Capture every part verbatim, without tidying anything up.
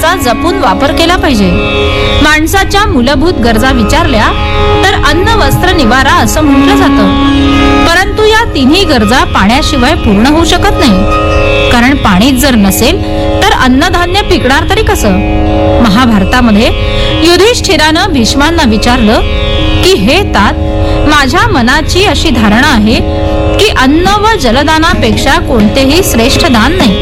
अन्नाचा जपून वापर केला पाहिजे. माणसाच्या मूलभूत गरजा विचारल्या तर अन्न, वस्त्र, निवारा असं म्हटलं जातं. परंतु या तिन्ही गरजा पाण्याशिवाय पूर्ण होऊ शकत नाही. कारण पाणीच जर नसेल तर अन्नधान्य पिकणार तरी कसं? महाभारतामध्ये युधिष्ठिरानं भीष्मांना विचारलं की हे तात, माझ्या मनाची अशी धारणा आहे की अन्न व जलदानापेक्षा कोणतेही श्रेष्ठ दान नाही.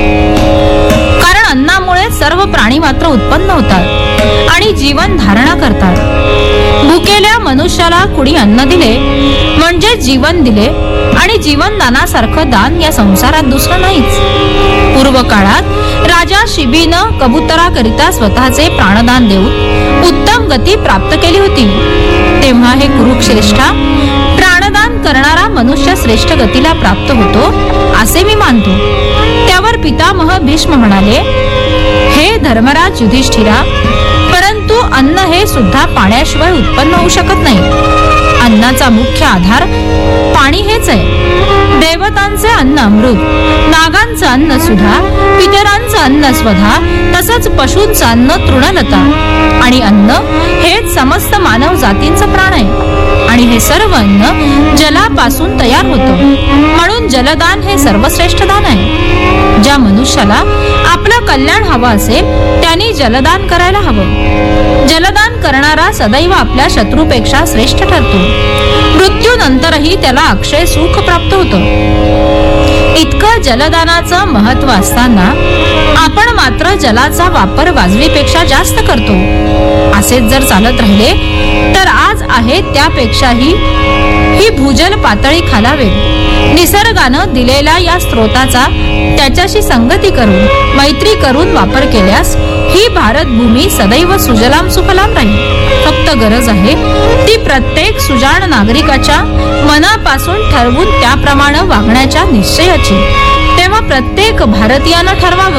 कारण अन्नामुळे सर्व प्राणी मात्र उत्पन्न होतात आणि जीवन धारणा करतात. भुकेल्या मनुष्याला कुणी अन्न दिले म्हणजे जीवन दिले आणि जीवनदानासारखं दान या संसारात दुसरं नाहीच. पूर्व काळात राजा शिबीनं कबुतराकरिता स्वतःचे प्राणदान देऊन उत्तम गती प्राप्त केली होती. तेव्हा हे कुरुश्रेष्ठा, प्राणदान करणारा मनुष्य श्रेष्ठ गतीला प्राप्त होतो असे मी मानतो. त्यावर पितामह भीष्म म्हणाले, हे धर्मराज युधिष्ठिरा, परंतु अन्न हे सुद्धा पाण्याशिवाय उत्पन्न होऊ शकत नाही. अन्नाचा मुख्य आधार पाणी हेच आहे. देवतांचे अन्न अमृत, नागांचं अन्न सुधा, पितरांचं अन्न स्वधा, तसंच पशूंचं अन्न तृणलता आणि अन्न हेच समस्त मानव जातींचं प्राण आहे. आणि हे सर्व अन्न जलापासून तयार होतं. म्हणून जलदान हे सर्वश्रेष्ठ दान आहे. ज्या मनुष्याला आपलं कल्याण हवं असेल त्यांनी जलदान करायला हवं. जलदान करणारा सदैव आपल्या शत्रूपेक्षा श्रेष्ठ ठरतो. मृत्यूनंतरही त्याला अक्षय सुख प्राप्त होतं. इतकं जलदानाचं महत्व असताना आपण मात्र जलाचा वापर वाजवीपेक्षा जास्त करतो. असेच जर चालत राहिले तर आज आहे त्यापेक्षाही ही भूजल पातळी खालावेल. निसर्गानं दिलेला या स्रोताचा त्याच्याशी संगती करून, मैत्री करून वापर केल्यास ही भारत भूमी सदैव सुजलाम सुफलाम राहील. फक्त गरज आहे ती प्रत्येक सुजाण नागरिकाच्या मनापासून ठरवून त्याप्रमाणे वागण्याच्या निश्चयाची. तेव्हा प्रत्येक भारतीयानं ठरवावं